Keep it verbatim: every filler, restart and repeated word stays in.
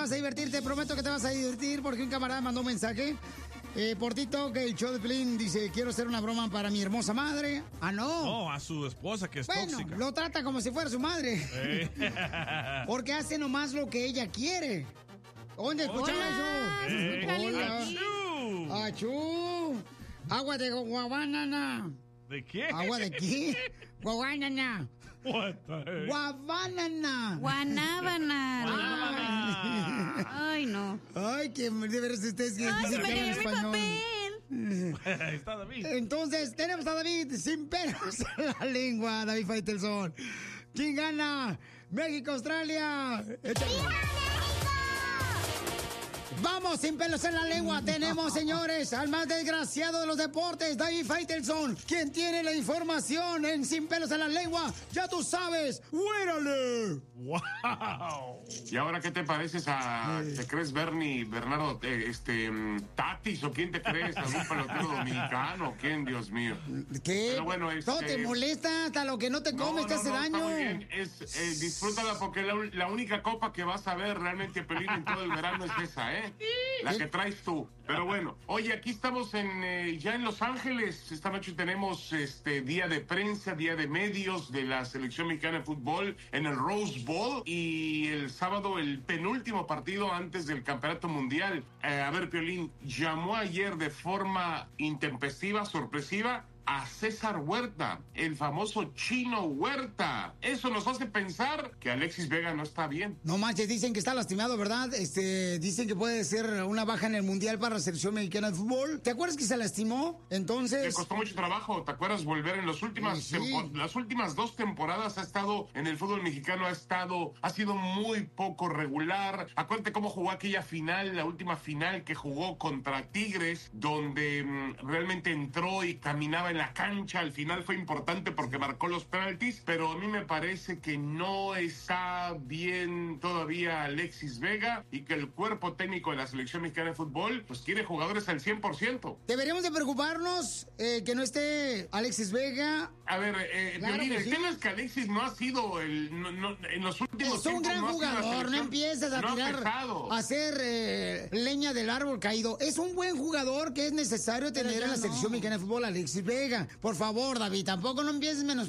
vas a divertir, te prometo que te vas a divertir porque un camarada mandó un mensaje. Eh, por TikTok, el show de Pelín dice, quiero hacer una broma para mi hermosa madre. Ah, no. No, a su esposa que es bueno, tóxica. lo trata como si fuera su madre. Eh. Porque hace nomás lo que ella quiere. ¿Dónde escuchaba Hola, eso? se escucha alguien Hola. aquí. Achú. Agua de guabanana. ¿De qué? ¿Agua de qué? Guabanana. What the heck? Guabanana. Guanábana. Ay, no. Ay, que de veras ustedes que Ay, se me dicen cayó mi español. papel. Ahí está David. Entonces, tenemos a David sin pelos en la lengua, David Faitelson. ¿Quién gana? México, Australia. Échale. Vamos, sin pelos en la lengua. Tenemos, señores, al más desgraciado de los deportes, David Faitelson, quien tiene la información en Sin pelos en la lengua. Ya tú sabes, ¡huérale! ¡Wow! ¿Y ahora qué te pareces a... ¿Te crees Bernie, Bernardo, eh, este, mm, Tatis o quién te crees? ¿Algún pelotero dominicano? ¿Quién, Dios mío? ¿Qué? Pero bueno, este- Todo te molesta, hasta lo que no te No, comes te no, hace no, está daño. muy bien. Es, eh, disfrútala porque la, un- la única copa que vas a ver realmente, Pelín, en todo el verano es esa, ¿eh? La que traes tú. Pero bueno, oye, aquí estamos en eh, ya en Los Ángeles. Esta noche tenemos este día de prensa, día de medios de la selección mexicana de fútbol en el Rose Bowl y el sábado el penúltimo partido antes del Campeonato Mundial. Eh, a ver, Piolín, llamó ayer de forma intempestiva, sorpresiva, a César Huerta, el famoso Chino Huerta. Eso nos hace pensar que Alexis Vega no está bien. No manches, dicen que está lastimado, ¿verdad? Este, dicen que puede ser una baja en el Mundial para la selección mexicana de fútbol. ¿Te acuerdas que se lastimó? Le Entonces... costó mucho trabajo, ¿te acuerdas? Volver en las últimas Sí. tempo- las últimas dos temporadas ha estado en el fútbol mexicano, ha estado, ha sido muy poco regular. Acuérdate cómo jugó aquella final, la última final que jugó contra Tigres, donde mm, realmente entró y caminaba en la cancha. Al final fue importante porque marcó los penaltis, pero a mí me parece que no está bien todavía Alexis Vega y que el cuerpo técnico de la selección mexicana de fútbol pues quiere jugadores al cien por ciento. Deberíamos de preocuparnos eh, que no esté Alexis Vega. A ver, eh, Claro Piolín, que el sí. tema es que Alexis no ha sido el, no- no- en los últimos Es un tiempos gran no ha sido la jugador, no selección. empieces a No ha tirar, pesado. a hacer eh, leña del árbol caído. Es un buen jugador que es necesario tener ya en la no. selección mexicana de fútbol, Alexis Vega. Por favor, David, tampoco no empieces menos